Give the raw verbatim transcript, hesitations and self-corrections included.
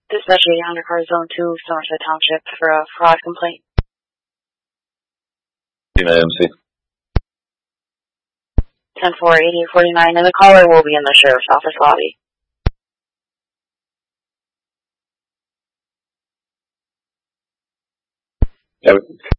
Dispatch eight hundred car zone two, Somerset Township for a fraud complaint. United M C. ten four eighty-eight forty-nine, and the caller will be in the sheriff's office lobby. Yeah,